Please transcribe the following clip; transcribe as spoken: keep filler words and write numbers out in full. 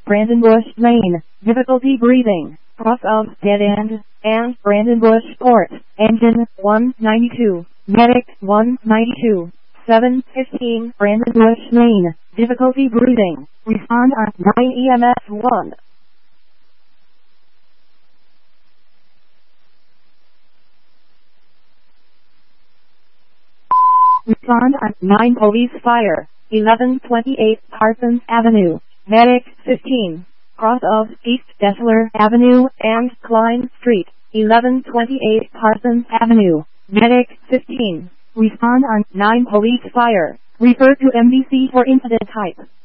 Brandon Bush Lane, difficulty breathing, cross of dead end, and Brandon Bush Port, engine one ninety-two, medic one ninety-two, seven fifteen Brandon Bush Lane, difficulty breathing, respond on nine E M S one. Respond on nine Police Fire, eleven twenty-eight Parsons Avenue, medic fifteen, cross of East Dessler Avenue and Klein Street, eleven twenty-eight Parsons Avenue, medic fifteen, respond on nine Police Fire, refer to M D C for incident type.